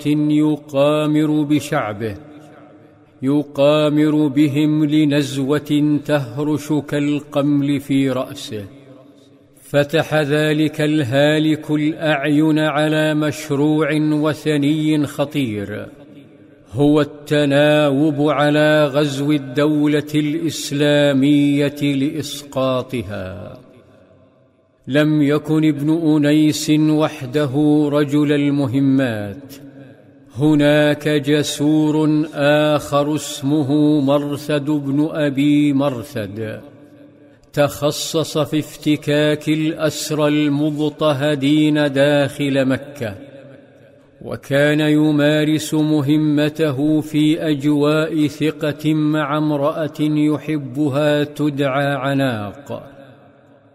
يقامر بشعبه، يقامر بهم لنزوة تهرش كالقمل في رأسه. فتح ذلك الهالك الأعين على مشروع وثني خطير، هو التناوب على غزو الدولة الإسلامية لإسقاطها. لم يكن ابن أنيس وحده رجل المهمات، هناك جسور آخر اسمه مرثد بن أبي مرثد، تخصص في افتكاك الأسرى المضطهدين داخل مكة، وكان يمارس مهمته في أجواء ثقة مع امرأة يحبها تدعى عناق.